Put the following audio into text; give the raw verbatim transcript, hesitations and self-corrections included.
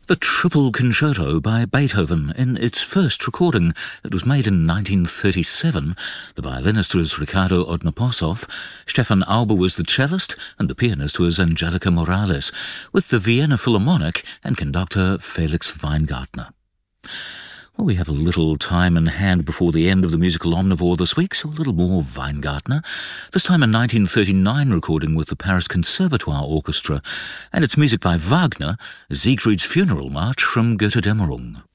The Triple Concerto by Beethoven in its first recording. It was made in nineteen thirty-seven. The violinist was Ricardo Odnoposov, Stefan Auber was the cellist, and the pianist was Angelica Morales, with the Vienna Philharmonic and conductor Felix Weingartner. Well, we have a little time in hand before the end of the musical omnivore this week, so a little more Weingartner, this time a nineteen thirty-nine recording with the Paris Conservatoire Orchestra, and it's music by Wagner, Siegfried's Funeral March from Götterdämmerung.